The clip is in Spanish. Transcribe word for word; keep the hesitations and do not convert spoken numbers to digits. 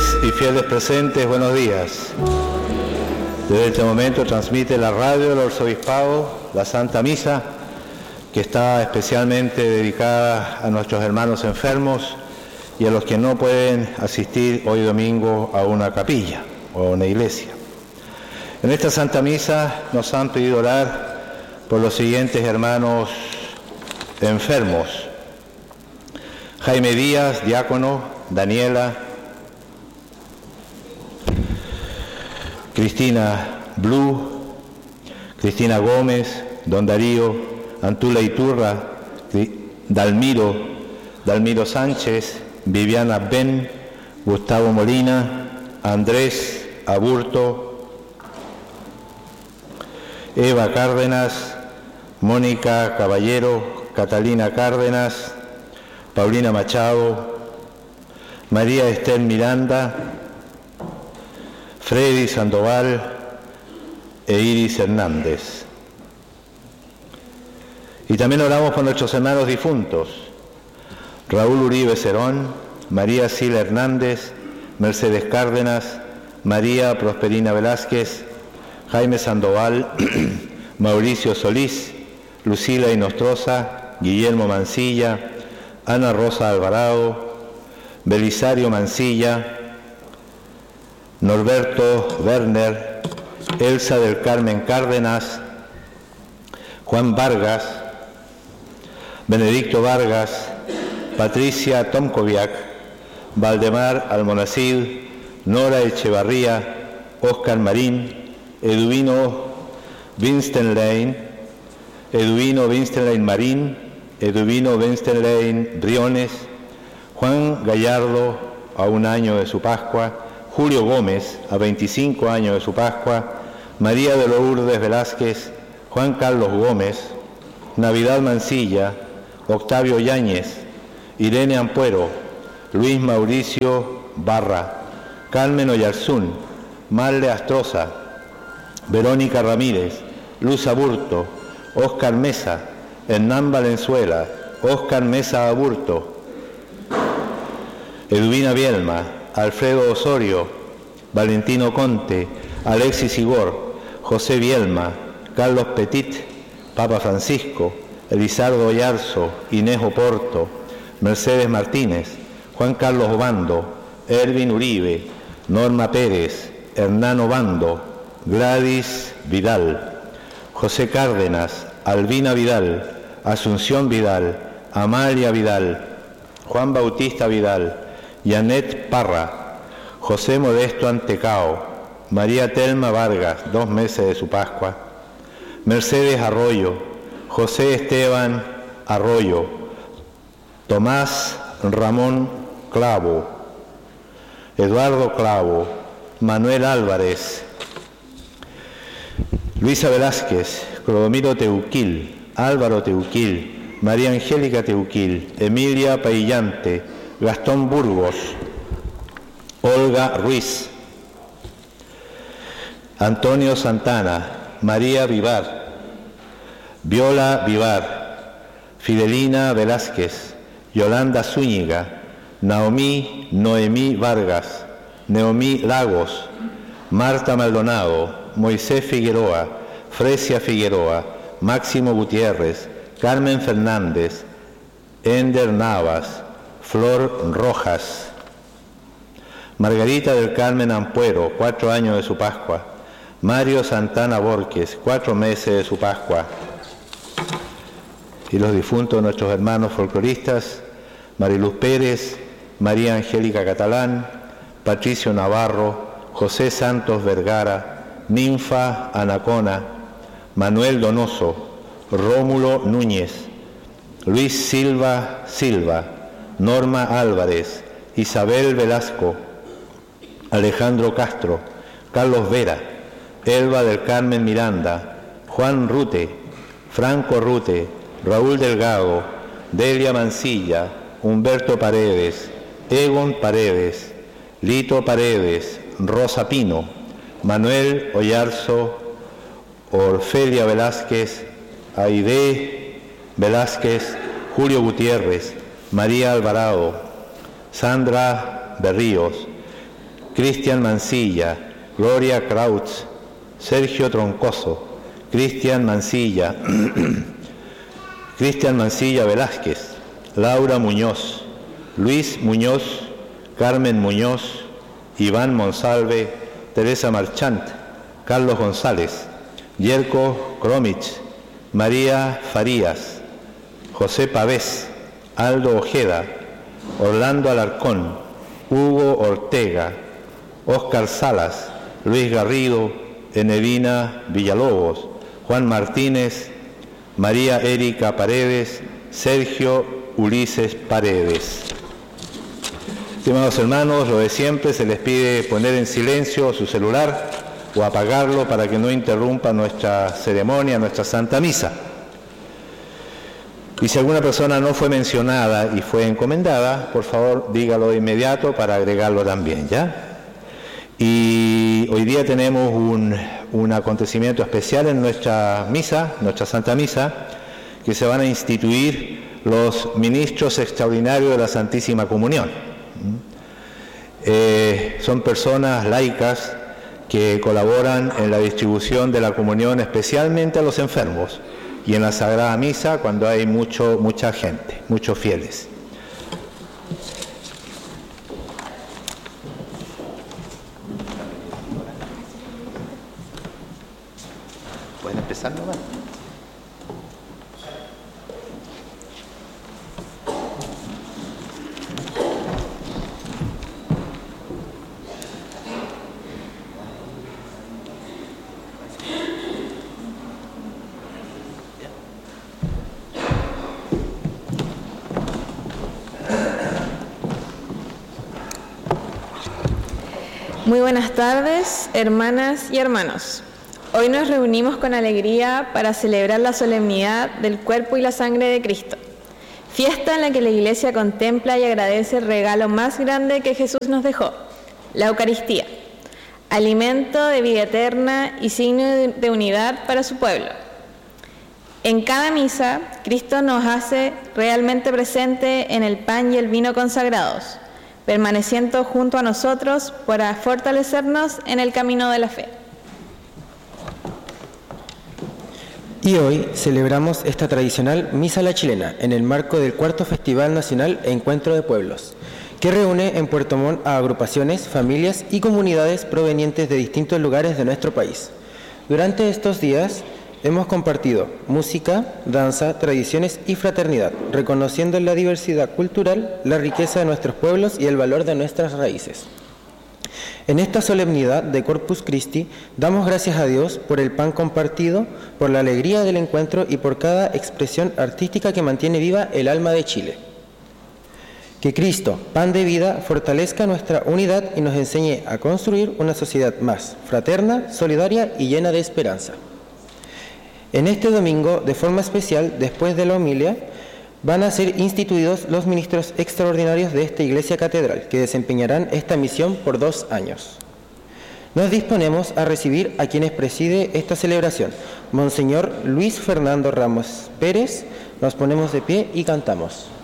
y fieles presentes, buenos días. Desde este momento transmite la radio del Arzobispado la Santa Misa, que está especialmente dedicada a nuestros hermanos enfermos y a los que no pueden asistir hoy domingo a una capilla o a una iglesia. En esta Santa Misa nos han pedido orar por los siguientes hermanos enfermos: Jaime Díaz, diácono; Daniela; Cristina Blue; Cristina Gómez; Don Darío; Antula Iturra; Dalmiro; Dalmiro Sánchez; Viviana Ben; Gustavo Molina; Andrés Aburto; Eva Cárdenas; Mónica Caballero; Catalina Cárdenas; Paulina Machado; María Esther Miranda; Freddy Sandoval e Iris Hernández. Y también oramos por nuestros hermanos difuntos: Raúl Uribe Cerón; María Sila Hernández; Mercedes Cárdenas; María Prosperina Velázquez; Jaime Sandoval; Mauricio Solís; Lucila Inostroza; Guillermo Mancilla; Ana Rosa Alvarado; Belisario Mancilla; Norberto Werner; Elsa del Carmen Cárdenas; Juan Vargas; Benedicto Vargas; Patricia Tomkoviak; Valdemar Almonacid; Nora Echevarría; Óscar Marín; Eduvino Winstenlein; Eduvino Winstenlein Marín; Eduvino Winstenlein Briones; Juan Gallardo, a un año de su Pascua; Julio Gómez, a veinticinco años de su Pascua; María de Lourdes Velázquez; Juan Carlos Gómez; Navidad Mancilla; Octavio Yáñez; Irene Ampuero; Luis Mauricio Barra; Carmen Oyarzún; Marle Astroza; Verónica Ramírez; Luz Aburto; Óscar Mesa; Hernán Valenzuela; Óscar Mesa Aburto; Edwina Bielma; Alfredo Osorio; Valentino Conte; Alexis Igor; José Bielma; Carlos Petit; Papa Francisco; Elizardo Oyarzo; Inés Oporto; Mercedes Martínez; Juan Carlos Obando; Ervin Uribe; Norma Pérez; Hernán Obando; Gladys Vidal; José Cárdenas; Albina Vidal; Asunción Vidal; Amalia Vidal; Juan Bautista Vidal; Janet Parra; José Modesto Antecao; María Telma Vargas, dos meses de su Pascua; Mercedes Arroyo; José Esteban Arroyo; Tomás Ramón Clavo; Eduardo Clavo; Manuel Álvarez; Luisa Velázquez; Clodomiro Teuquil; Álvaro Teuquil; María Angélica Teuquil; Emilia Paillante; Gastón Burgos; Olga Ruiz; Antonio Santana; María Vivar; Viola Vivar; Fidelina Velázquez; Yolanda Zúñiga; Naomi Noemí Vargas; Neomí Lagos; Marta Maldonado; Moisés Figueroa; Fresia Figueroa; Máximo Gutiérrez; Carmen Fernández; Ender Navas; Flor Rojas; Margarita del Carmen Ampuero, cuatro años de su Pascua; Mario Santana Borges, cuatro meses de su Pascua. Y los difuntos de nuestros hermanos folcloristas: Mariluz Pérez; María Angélica Catalán; Patricio Navarro; José Santos Vergara; Ninfa Anacona; Manuel Donoso; Rómulo Núñez; Luis Silva Silva; Norma Álvarez; Isabel Velasco; Alejandro Castro; Carlos Vera; Elba del Carmen Miranda; Juan Rute; Franco Rute; Raúl Delgado; Delia Mancilla; Humberto Paredes; Egon Paredes; Lito Paredes; Rosa Pino; Manuel Oyarzo; Orfelia Velázquez; Aide Velázquez; Julio Gutiérrez; María Alvarado; Sandra Berríos; Cristian Mancilla, Gloria Krautz, Sergio Troncoso, Cristian Mancilla, Cristian Mancilla Velázquez, Laura Muñoz, Luis Muñoz, Carmen Muñoz, Iván Monsalve, Teresa Marchant, Carlos González, Yerko Kromich, María Farías, José Pavés, Aldo Ojeda, Orlando Alarcón, Hugo Ortega, Óscar Salas, Luis Garrido, Enedina Villalobos, Juan Martínez, María Erika Paredes, Sergio Ulises Paredes. Estimados hermanos, lo de siempre, se les pide poner en silencio su celular o apagarlo para que no interrumpa nuestra ceremonia, nuestra Santa Misa. Y si alguna persona no fue mencionada y fue encomendada, por favor dígalo de inmediato para agregarlo también, ¿ya? Y hoy día tenemos un, un acontecimiento especial en nuestra misa, nuestra Santa Misa, que se van a instituir los ministros extraordinarios de la Santísima Comunión. Eh, son personas laicas que colaboran en la distribución de la comunión, especialmente a los enfermos, y en la Sagrada Misa cuando hay mucho, mucha gente, muchos fieles. ¿Pueden empezar nomás? Muy buenas tardes, hermanas y hermanos. Hoy nos reunimos con alegría para celebrar la solemnidad del cuerpo y la sangre de Cristo, fiesta en la que la Iglesia contempla y agradece el regalo más grande que Jesús nos dejó, la Eucaristía, alimento de vida eterna y signo de unidad para su pueblo. En cada misa, Cristo nos hace realmente presente en el pan y el vino consagrados, permaneciendo junto a nosotros para fortalecernos en el camino de la fe. Y hoy celebramos esta tradicional Misa a la Chilena en el marco del cuarto Festival Nacional Encuentro de Pueblos, que reúne en Puerto Montt a agrupaciones, familias y comunidades provenientes de distintos lugares de nuestro país. Durante estos días hemos compartido música, danza, tradiciones y fraternidad, reconociendo en la diversidad cultural la riqueza de nuestros pueblos y el valor de nuestras raíces. En esta solemnidad de Corpus Christi, damos gracias a Dios por el pan compartido, por la alegría del encuentro y por cada expresión artística que mantiene viva el alma de Chile. Que Cristo, pan de vida, fortalezca nuestra unidad y nos enseñe a construir una sociedad más fraterna, solidaria y llena de esperanza. En este domingo, de forma especial, después de la homilia, van a ser instituidos los ministros extraordinarios de esta Iglesia Catedral, que desempeñarán esta misión por dos años. Nos disponemos a recibir a quienes preside esta celebración. Monseñor Luis Fernando Ramos Pérez, nos ponemos de pie y cantamos.